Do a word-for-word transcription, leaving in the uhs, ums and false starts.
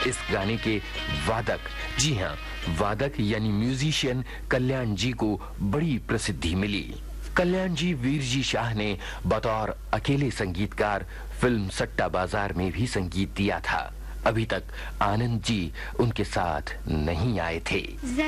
इस गाने के वादक, जी हाँ, वादक यानी म्यूजिशियन कल्याण जी को बड़ी प्रसिद्धि मिली। कल्याण जी वीर जी शाह ने बतौर अकेले संगीतकार फिल्म सट्टा बाजार में भी संगीत दिया था। अभी तक आनंद जी उनके साथ नहीं आए थे।